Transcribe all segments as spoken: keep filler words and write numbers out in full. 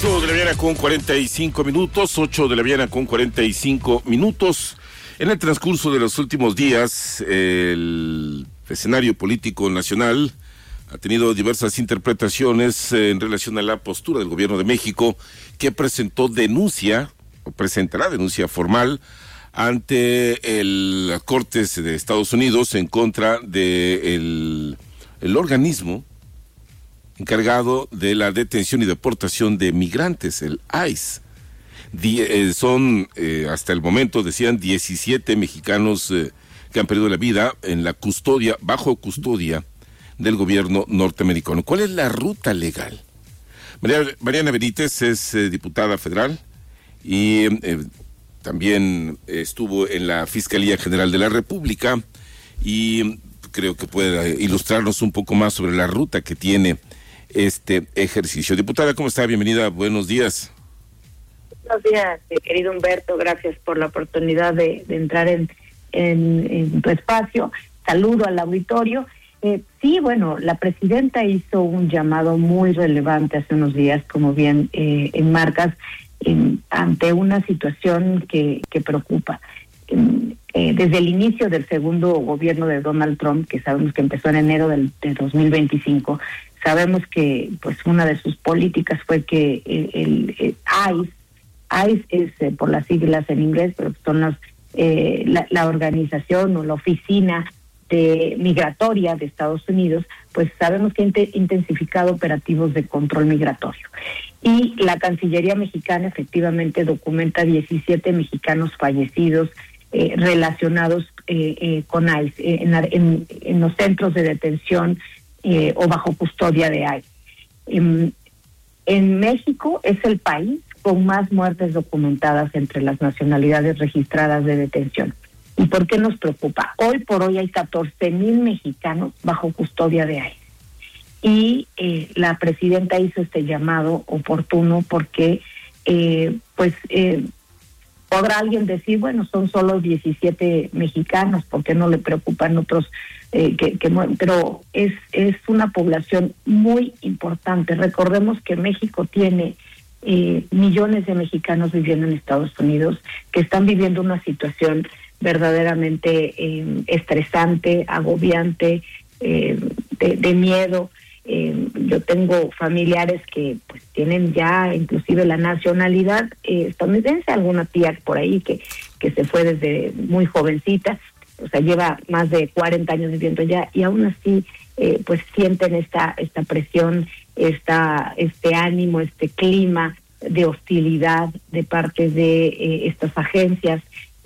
ocho de la mañana con cuarenta y cinco minutos, ocho de la mañana con cuarenta y cinco minutos. En el transcurso de los últimos días, el escenario político nacional ha tenido diversas interpretaciones en relación a la postura del gobierno de México, que presentó denuncia, o presentará denuncia formal, ante el Cortes de Estados Unidos en contra de el, el organismo encargado de la detención y deportación de migrantes, el I C E. Die, eh, son, eh, hasta el momento, decían, diecisiete mexicanos eh, que han perdido la vida en la custodia, bajo custodia del gobierno norteamericano. ¿Cuál es la ruta legal? María, Mariana Benítez es eh, diputada federal y eh, también estuvo en la Fiscalía General de la República y creo que puede ilustrarnos un poco más sobre la ruta que tiene este ejercicio. Diputada, ¿cómo está? Bienvenida, buenos días. Buenos días, querido Humberto, gracias por la oportunidad de, de entrar en, en, en tu espacio. Saludo al auditorio. Eh, sí, bueno, la presidenta hizo un llamado muy relevante hace unos días, como bien eh, enmarcas, en, ante una situación que, que preocupa. En, eh, desde el inicio del segundo gobierno de Donald Trump, que sabemos que empezó en enero del, de dos mil veinticinco, sabemos que pues una de sus políticas fue que el, el, el I C E, I C E es eh, por las siglas en inglés, pero son las, eh, la, la organización o la oficina de migratoria de Estados Unidos, pues sabemos que ha intensificado operativos de control migratorio. Y la Cancillería mexicana efectivamente documenta diecisiete mexicanos fallecidos eh, relacionados eh, eh, con I C E, en, en, en los centros de detención eh, o bajo custodia de I C E. En, en México es el país con más muertes documentadas entre las nacionalidades registradas de detención. ¿Y por qué nos preocupa? Hoy por hoy hay catorce mil mexicanos bajo custodia de I C E. Y eh, la presidenta hizo este llamado oportuno porque, eh, pues, eh, podrá alguien decir, bueno, son solo diecisiete mexicanos, ¿por qué no le preocupan otros? Eh, que, que pero es, es una población muy importante. Recordemos que México tiene Eh, millones de mexicanos viviendo en Estados Unidos que están viviendo una situación verdaderamente eh, estresante, agobiante, eh, de, de miedo. Eh, yo tengo familiares que pues tienen ya inclusive la nacionalidad eh, estadounidense, alguna tía por ahí que, que se fue desde muy jovencita, o sea, lleva más de cuarenta años viviendo allá y aún así eh, pues sienten esta, esta presión, esta, este ánimo, este clima de hostilidad de parte de eh, estas agencias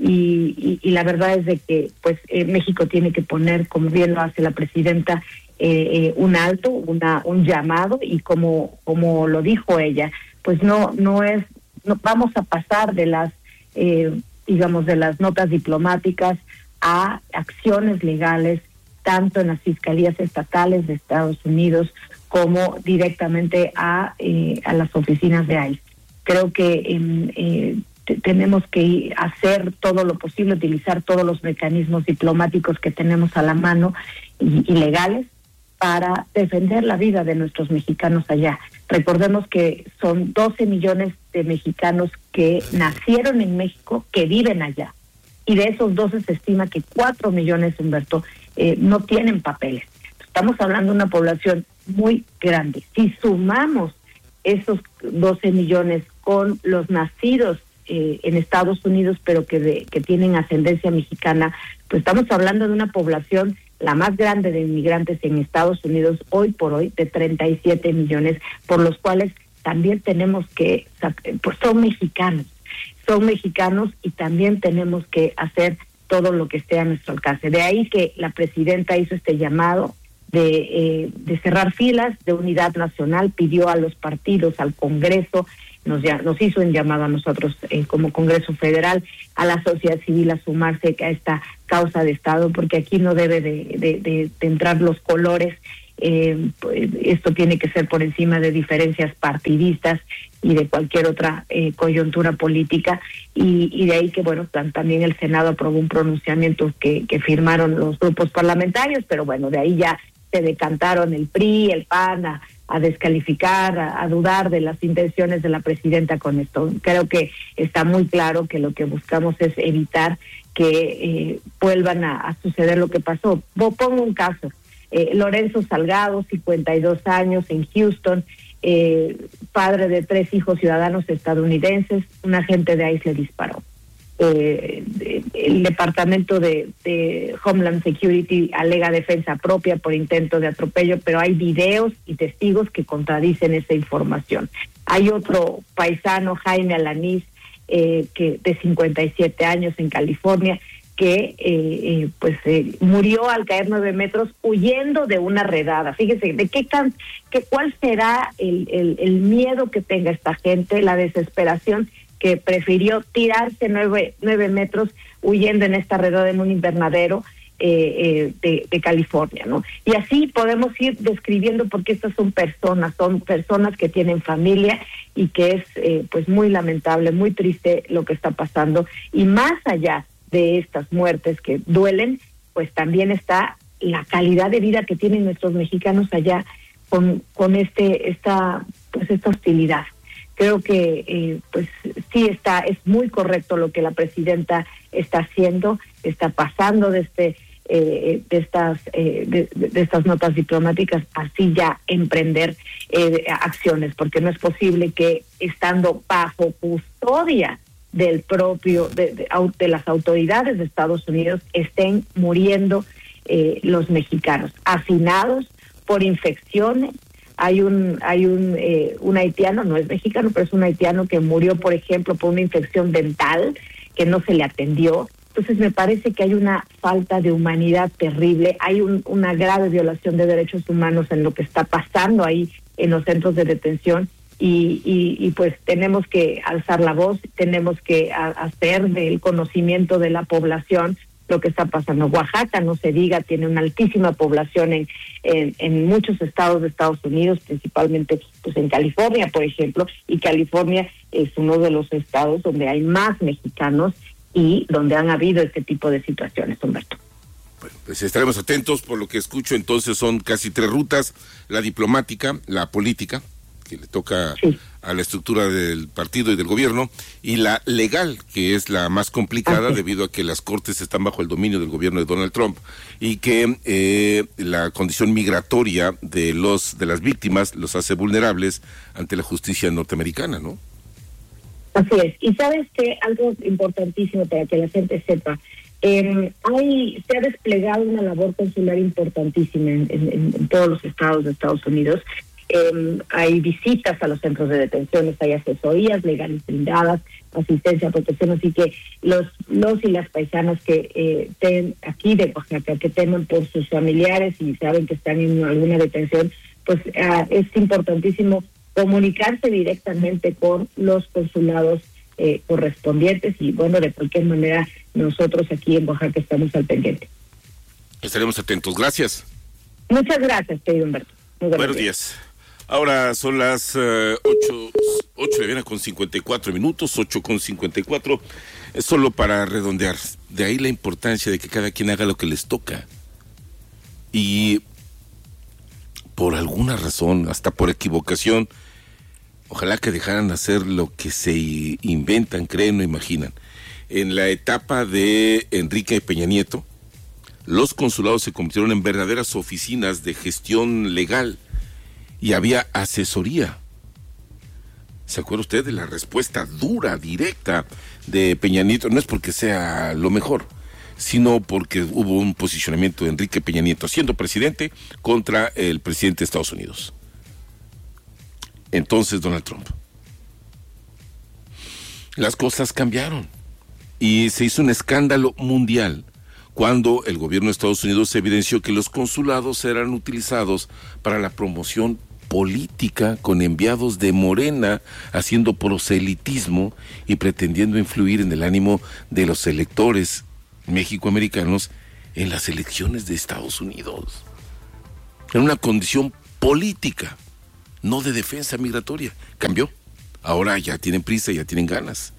y, y, y la verdad es de que pues eh, México tiene que poner, como bien lo hace la presidenta, eh, eh, un alto, una un llamado y como como lo dijo ella, pues no no es no vamos a pasar de las eh, digamos de las notas diplomáticas a acciones legales tanto en las fiscalías estatales de Estados Unidos como directamente a eh, a las oficinas de I C E. Creo que eh, eh, t- tenemos que hacer todo lo posible, utilizar todos los mecanismos diplomáticos que tenemos a la mano y, y legales para defender la vida de nuestros mexicanos allá. Recordemos que son doce millones de mexicanos que nacieron en México, que viven allá. Y de esos doce se estima que cuatro millones, Humberto, eh, no tienen papeles. Estamos hablando de una población muy grande. Si sumamos esos doce millones con los nacidos eh, en Estados Unidos, pero que, de, que tienen ascendencia mexicana, pues estamos hablando de una población, la más grande de inmigrantes en Estados Unidos, hoy por hoy, de treinta y siete millones, por los cuales también tenemos que, pues son mexicanos, son mexicanos y también tenemos que hacer todo lo que esté a nuestro alcance. De ahí que la presidenta hizo este llamado de, eh, de cerrar filas, de unidad nacional, pidió a los partidos, al Congreso, nos, ya, nos hizo un llamado a nosotros eh, como Congreso Federal, a la sociedad civil a sumarse a esta causa de Estado, porque aquí no debe de, de, de, de entrar los colores, eh, pues, esto tiene que ser por encima de diferencias partidistas y de cualquier otra eh, coyuntura política, y, y de ahí que, bueno, tan, también el Senado aprobó un pronunciamiento que, que firmaron los grupos parlamentarios, pero bueno, de ahí ya se decantaron el P R I, el P A N, a, a descalificar, a, a dudar de las intenciones de la presidenta con esto. Creo que está muy claro que lo que buscamos es evitar que eh, vuelvan a, a suceder lo que pasó. Pongo un caso, eh, Lorenzo Salgado, cincuenta y dos años, en Houston, eh, padre de tres hijos ciudadanos estadounidenses, un agente de ICE le disparó. Eh, el Departamento de, de Homeland Security alega defensa propia por intento de atropello, pero hay videos y testigos que contradicen esa información. Hay otro paisano, Jaime Alanís, eh, que de cincuenta y siete años, en California, que eh, eh, pues eh, murió al caer nueve metros huyendo de una redada. Fíjese, de qué can, que cuál será el, el, el miedo que tenga esta gente, la desesperación, que prefirió tirarse nueve, nueve metros huyendo en esta redada en un invernadero eh, eh, de, de California, ¿no? Y así podemos ir describiendo, porque estas son personas, son personas que tienen familia y que es eh, pues muy lamentable, muy triste lo que está pasando. Y más allá de estas muertes que duelen, pues también está la calidad de vida que tienen nuestros mexicanos allá con, con este esta pues esta hostilidad. Creo que eh, pues sí está, es muy correcto lo que la presidenta está haciendo, está pasando de este eh, de estas eh, de, de estas notas diplomáticas, así ya emprender eh, acciones, porque no es posible que estando bajo custodia del propio de, de, de las autoridades de Estados Unidos estén muriendo eh, los mexicanos, hacinados por infecciones. Hay un hay un eh, un haitiano, no es mexicano, pero es un haitiano que murió, por ejemplo, por una infección dental que no se le atendió. Entonces me parece que hay una falta de humanidad terrible, hay un, una grave violación de derechos humanos en lo que está pasando ahí en los centros de detención y, y, y pues tenemos que alzar la voz, tenemos que a, hacer del conocimiento de la población lo que está pasando. Oaxaca, no se diga, tiene una altísima población en, en, en muchos estados de Estados Unidos, principalmente pues en California, por ejemplo, y California es uno de los estados donde hay más mexicanos y donde han habido este tipo de situaciones, Humberto. Bueno, pues estaremos atentos. Por lo que escucho, entonces son casi tres rutas: la diplomática, la política, que le toca sí. a la estructura del partido y del gobierno, y la legal, que es la más complicada, okay. debido a que las cortes están bajo el dominio del gobierno de Donald Trump, y que eh, la condición migratoria de los de las víctimas los hace vulnerables ante la justicia norteamericana, ¿no? Así es. Y sabes que algo importantísimo para que la gente sepa, eh, hay se ha desplegado una labor consular importantísima en, en, en todos los estados de Estados Unidos. Eh, hay visitas a los centros de detenciones, hay asesorías legales brindadas, asistencia, protección, así que los los y las paisanas que eh, estén aquí de Oaxaca, que temen por sus familiares y saben que están en alguna detención, pues uh, es importantísimo comunicarse directamente con los consulados eh, correspondientes y bueno, de cualquier manera nosotros aquí en Oaxaca estamos al pendiente. Estaremos atentos, gracias. Muchas gracias, querido Humberto. Muy buenos días. Ahora son las uh, ocho, ocho de la mañana con cincuenta y cuatro minutos, ocho con cincuenta y cuatro, es solo para redondear. De ahí la importancia de que cada quien haga lo que les toca. Y por alguna razón, hasta por equivocación, ojalá que dejaran hacer lo que se inventan, creen o imaginan. En la etapa de Enrique Peña Nieto, los consulados se convirtieron en verdaderas oficinas de gestión legal y había asesoría. ¿Se acuerda usted de la respuesta dura, directa de Peña Nieto? No es porque sea lo mejor, sino porque hubo un posicionamiento de Enrique Peña Nieto, siendo presidente, contra el presidente de Estados Unidos. Entonces, Donald Trump. Las cosas cambiaron y se hizo un escándalo mundial cuando el gobierno de Estados Unidos evidenció que los consulados eran utilizados para la promoción política con enviados de Morena haciendo proselitismo y pretendiendo influir en el ánimo de los electores mexicoamericanos en las elecciones de Estados Unidos. En una condición política, no de defensa migratoria. Cambió. Ahora ya tienen prisa, ya tienen ganas.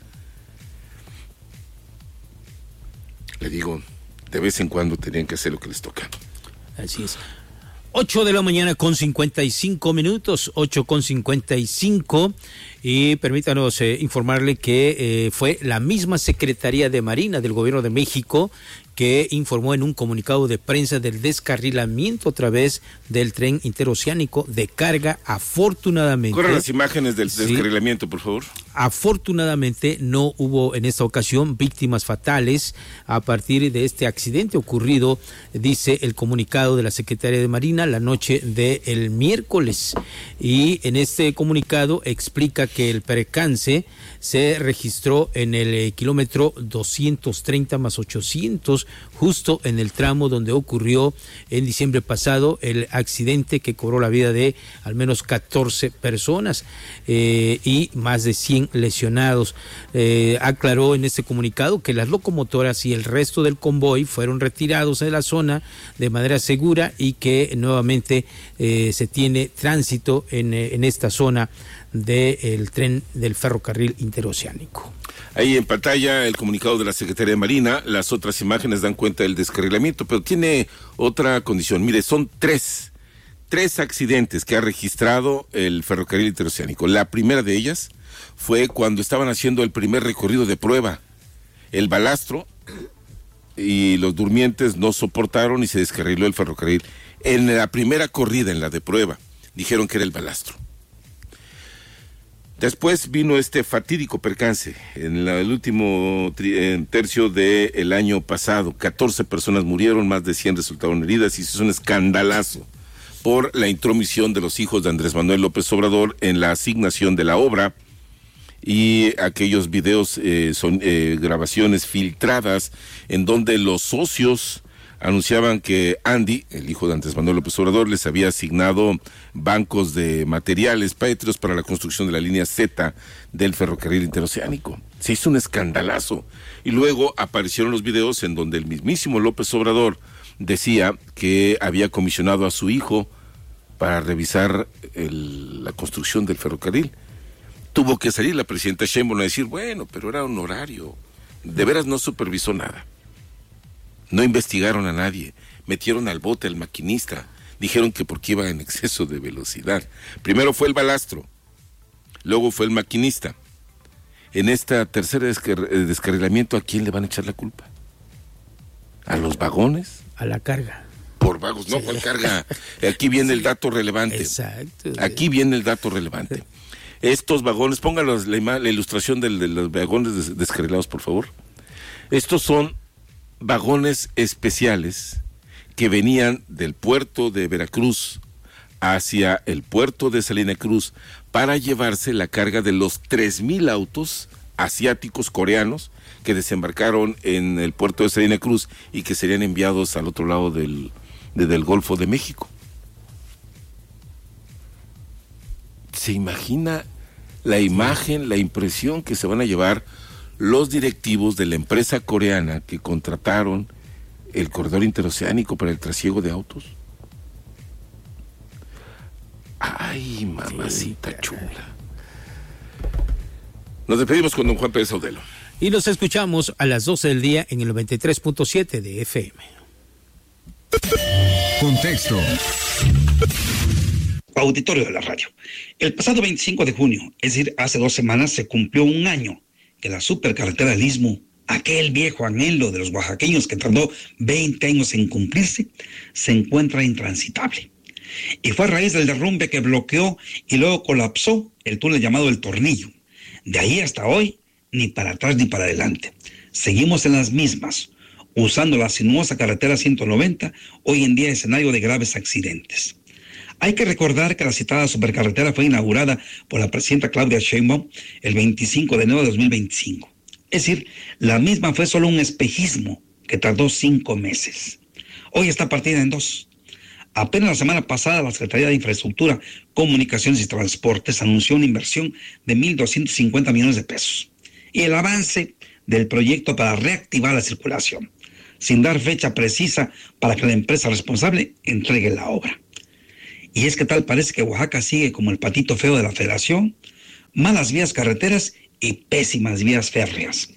Le digo, de vez en cuando tenían que hacer lo que les toca. Así es. Ocho de la mañana con cincuenta y cinco minutos, ocho con cincuenta y cinco, y permítanos eh, informarle que eh, fue la misma Secretaría de Marina del Gobierno de México que informó en un comunicado de prensa del descarrilamiento a través del tren interoceánico de carga. Afortunadamente... Corran las imágenes del sí, descarrilamiento, por favor. Afortunadamente no hubo en esta ocasión víctimas fatales a partir de este accidente ocurrido, dice el comunicado de la Secretaría de Marina, la noche del miércoles. Y en este comunicado explica que el percance se registró en el eh, kilómetro doscientos treinta más ochocientos, justo en el tramo donde ocurrió en diciembre pasado el accidente que cobró la vida de al menos catorce personas eh, y más de cien lesionados. Eh, aclaró en este comunicado que las locomotoras y el resto del convoy fueron retirados de la zona de manera segura y que nuevamente eh, se tiene tránsito en, en esta zona del tren del ferrocarril interoceánico. Ahí en pantalla el comunicado de la Secretaría de Marina. Las otras imágenes dan cuenta del descarrilamiento, pero tiene otra condición. Mire, son tres, tres accidentes que ha registrado el ferrocarril interoceánico. La primera de ellas fue cuando estaban haciendo el primer recorrido de prueba. El balastro y los durmientes no soportaron y se descarriló el ferrocarril. En la primera corrida, en la de prueba, dijeron que era el balastro. Después vino este fatídico percance en la, el último tri, en tercio del año pasado. catorce personas murieron, más de cien resultaron heridas y eso es un escandalazo por la intromisión de los hijos de Andrés Manuel López Obrador en la asignación de la obra y aquellos videos, eh, son eh, grabaciones filtradas en donde los socios anunciaban que Andy, el hijo de Andrés Manuel López Obrador, les había asignado bancos de materiales pétreos para la construcción de la línea Z del ferrocarril interoceánico. Se hizo un escandalazo. Y luego aparecieron los videos en donde el mismísimo López Obrador decía que había comisionado a su hijo para revisar el, la construcción del ferrocarril. Tuvo que salir la presidenta Sheinbaum a decir, bueno, pero era honorario. De veras no supervisó nada. No investigaron a nadie, metieron al bote al maquinista, dijeron que porque iba en exceso de velocidad. Primero fue el balastro, luego fue el maquinista. En esta tercera descar- descarrilamiento, ¿a quién le van a echar la culpa? ¿A los vagones? A la carga. Por vagos, no, sí. ¿Cuál carga? Aquí viene el dato relevante. Exacto. Aquí viene el dato relevante. Estos vagones, pónganos la, la ilustración de, de los vagones des- descarrilados, por favor. Estos son vagones especiales que venían del puerto de Veracruz hacia el puerto de Salina Cruz para llevarse la carga de los tres mil autos asiáticos coreanos que desembarcaron en el puerto de Salina Cruz y que serían enviados al otro lado del, de, del Golfo de México. ¿Se imagina la imagen, la impresión que se van a llevar los directivos de la empresa coreana que contrataron el corredor interoceánico para el trasiego de autos? Ay, mamacita sí, chula. Nos despedimos con don Juan Pérez Audelo. Y nos escuchamos a las doce del día en el noventa y tres punto siete de F M. Contexto. Auditorio de la radio. El pasado veinticinco de junio, es decir, hace dos semanas, se cumplió un año que la supercarretera del Istmo, aquel viejo anhelo de los oaxaqueños que tardó veinte años en cumplirse, se encuentra intransitable. Y fue a raíz del derrumbe que bloqueó y luego colapsó el túnel llamado El Tornillo. De ahí hasta hoy, ni para atrás ni para adelante. Seguimos en las mismas, usando la sinuosa carretera ciento noventa, hoy en día escenario de graves accidentes. Hay que recordar que la citada supercarretera fue inaugurada por la presidenta Claudia Sheinbaum el veinticinco de enero de dos mil veinticinco. Es decir, la misma fue solo un espejismo que tardó cinco meses. Hoy está partida en dos. Apenas la semana pasada la Secretaría de Infraestructura, Comunicaciones y Transportes anunció una inversión de mil doscientos cincuenta millones de pesos y el avance del proyecto para reactivar la circulación, sin dar fecha precisa para que la empresa responsable entregue la obra. Y es que tal parece que Oaxaca sigue como el patito feo de la Federación, malas vías carreteras y pésimas vías férreas.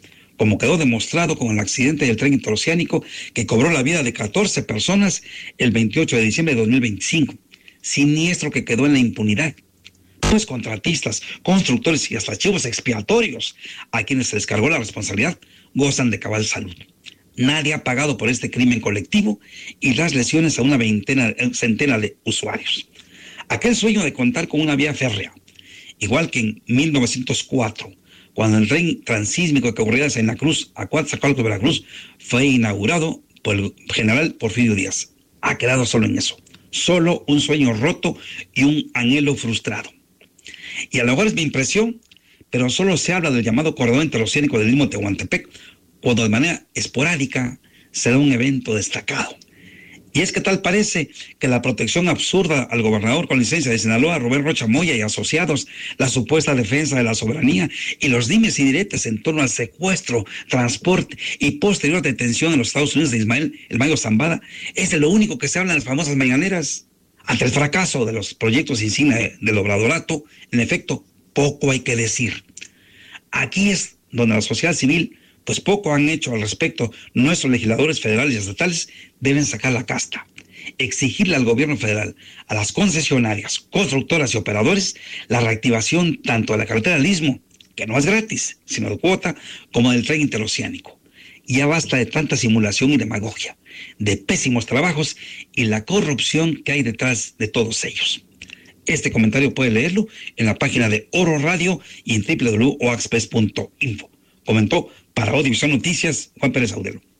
como quedó demostrado con el accidente del tren interoceánico que cobró la vida de catorce personas el veintiocho de diciembre de dos mil veinticinco. Siniestro que quedó en la impunidad. Pues contratistas, constructores y hasta chivos expiatorios a quienes se les cargó la responsabilidad gozan de cabal salud. Nadie ha pagado por este crimen colectivo y las lesiones a una veintena, centena de usuarios. Aquel sueño de contar con una vía férrea, igual que en mil novecientos cuatro, cuando el tren transísmico que ocurría de Santa Cruz a Coatzacoalcos, Veracruz, fue inaugurado por el general Porfirio Díaz. Ha quedado solo en eso. Solo un sueño roto y un anhelo frustrado. Y a lo mejor es mi impresión, pero solo se habla del llamado corredor interoceánico del Istmo de Tehuantepec, cuando de manera esporádica se da un evento destacado. Y es que tal parece que la protección absurda al gobernador con licencia de Sinaloa, Rubén Rocha Moya y asociados, la supuesta defensa de la soberanía y los dimes y diretes en torno al secuestro, transporte y posterior detención en los Estados Unidos de Ismael El Mayo Zambada, es de lo único que se habla en las famosas mañaneras. Ante el fracaso de los proyectos insignia del obradorato, en efecto, poco hay que decir. Aquí es donde la sociedad civil, pues poco han hecho al respecto. Nuestros legisladores federales y estatales deben sacar la casta, exigirle al gobierno federal, a las concesionarias, constructoras y operadores la reactivación tanto de la carretera del Istmo, que no es gratis, sino de cuota, como del tren interoceánico. Ya basta de tanta simulación y demagogia, de pésimos trabajos y la corrupción que hay detrás de todos ellos. Este comentario puede leerlo en la página de Oro Radio y en doble u doble u doble u punto o axpes punto info. Comentó para Odivisión Noticias Juan Pérez Audelo.